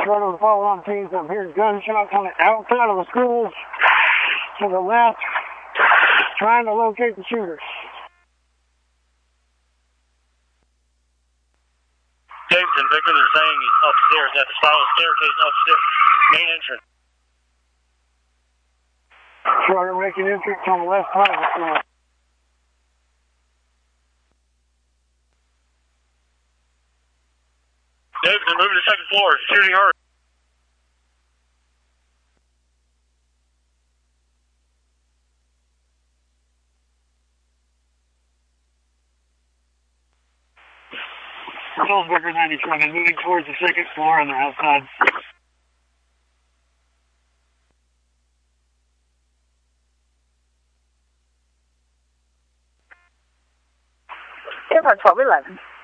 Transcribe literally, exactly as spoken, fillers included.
One of the follow-on teams up here, gunshots on the outside of the school to the left, trying to locate the shooters. Jameson, Victor, they're saying he's upstairs at the spiral staircase upstairs, main entrance. Charter making entrance on the left side of the school. Jameson, moving to the second floor, shooting hard. Sulzberger ninety-seven, moving towards the second floor on the outside. Airport twelve eleven.